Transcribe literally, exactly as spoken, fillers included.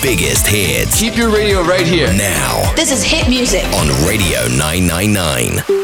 biggest hits. Keep your radio right here. Now. This is hit music On Radio nine ninety-nine.